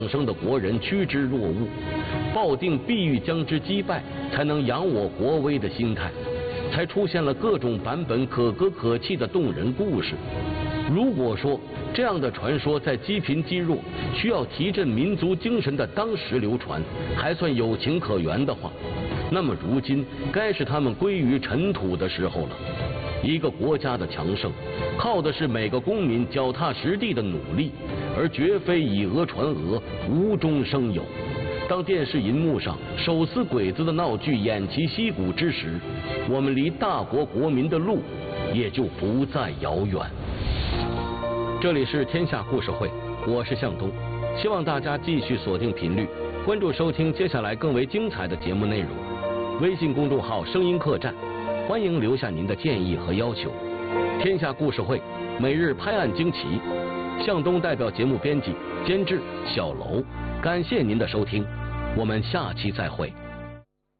生的国人趋之若鹜，抱定必欲将之击败，才能扬我国威的心态，才出现了各种版本可歌可泣的动人故事。如果说这样的传说在积贫积弱、需要提振民族精神的当时流传，还算有情可原的话，那么如今该是他们归于尘土的时候了。一个国家的强盛，靠的是每个公民脚踏实地的努力，而绝非以讹传讹、无中生有。当电视银幕上手撕鬼子的闹剧偃旗息鼓之时，我们离大国国民的路也就不再遥远。这里是天下故事会，我是向东，希望大家继续锁定频率，关注收听接下来更为精彩的节目内容。微信公众号声音客栈，欢迎留下您的建议和要求。天下故事会每日拍案惊奇，向东代表节目编辑监制小楼，感谢您的收听，我们下期再会。